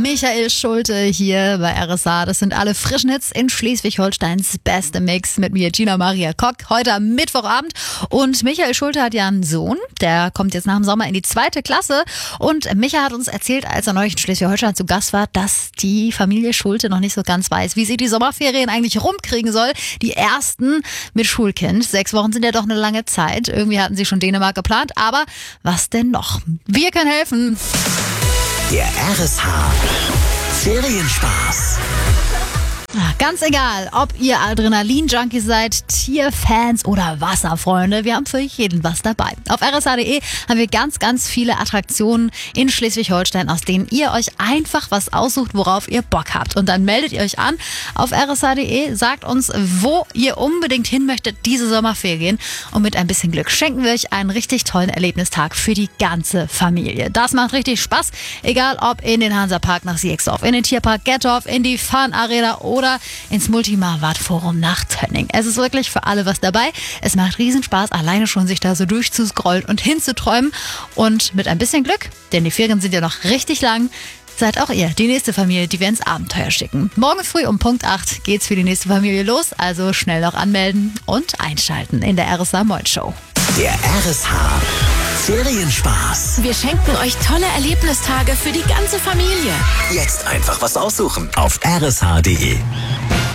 Michael Schulte hier bei RSA. Das sind alle frischen Hits in Schleswig-Holsteins beste Mix mit mir, Gina Maria Kock, heute am Mittwochabend. Und Michael Schulte hat ja einen Sohn, der kommt jetzt nach dem Sommer in die 2. Klasse. Und Micha hat uns erzählt, als er neulich in Schleswig-Holstein zu Gast war, dass die Familie Schulte noch nicht so ganz weiß, wie sie die Sommerferien eigentlich rumkriegen soll. Die ersten mit Schulkind. 6 Wochen sind ja doch eine lange Zeit. Irgendwie hatten sie schon Dänemark geplant. Aber was denn noch? Wir können helfen. Der RSH Ferienspaß. Ganz egal, ob ihr Adrenalin-Junkies seid, Tierfans oder Wasserfreunde, wir haben für jeden was dabei. Auf rsh.de haben wir ganz, ganz viele Attraktionen in Schleswig-Holstein, aus denen ihr euch einfach was aussucht, worauf ihr Bock habt. Und dann meldet ihr euch an auf rsh.de, sagt uns, wo ihr unbedingt hin möchtet diese Sommerferien. Und mit ein bisschen Glück schenken wir euch einen richtig tollen Erlebnistag für die ganze Familie. Das macht richtig Spaß, egal ob in den Hansapark nach Sierksdorf, in den Tierpark Gettorf, in die Fun Arena oder ins Multimar Forum nach Tönning. Es ist wirklich für alle was dabei. Es macht riesen Spaß, alleine schon sich da so durchzuscrollen und hinzuträumen. Und mit ein bisschen Glück, denn die Ferien sind ja noch richtig lang, seid auch ihr die nächste Familie, die wir ins Abenteuer schicken. Morgen früh um Punkt 8 geht's für die nächste Familie los. Also schnell noch anmelden und einschalten in der RSH Moin Show. Der RSH Ferienspaß. Wir schenken euch tolle Erlebnistage für die ganze Familie. Jetzt einfach was aussuchen auf rsh.de.